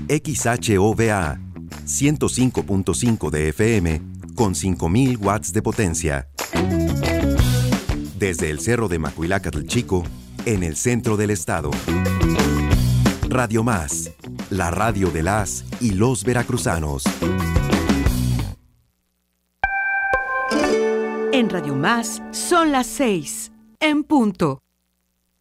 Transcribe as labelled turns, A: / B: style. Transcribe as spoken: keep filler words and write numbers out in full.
A: X H O V A, ciento cinco punto cinco de F M, con cinco mil watts de potencia. Desde el Cerro de Macuilácatl Chico, en el centro del estado. Radio Más, la radio de las y los veracruzanos.
B: En Radio Más son las seis, en punto.